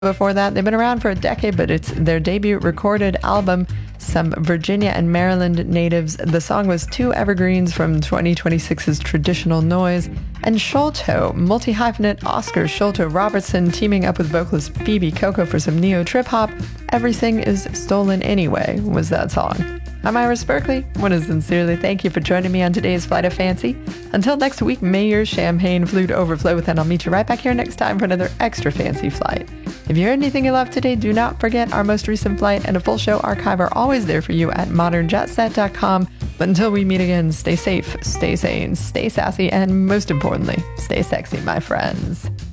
Before that, they've been around for a decade, but it's their debut recorded album, some Virginia and Maryland natives. The song was two evergreens from 2026's Traditional Noise. And Sholto, multi-hyphenate Oscar Sholto Robertson, teaming up with vocalist Phoebe Coco for some neo-trip-hop. Everything is Stolen Anyway was that song. I'm Iris Berkeley. I want to sincerely thank you for joining me on today's Flight of Fancy. Until next week, may your champagne flute overflow with, and I'll meet you right back here next time for another extra fancy flight. If you heard anything you loved today, do not forget our most recent flight and a full show archive are always there for you at modernjetset.com. But until we meet again, stay safe, stay sane, stay sassy, and most importantly, stay sexy, my friends.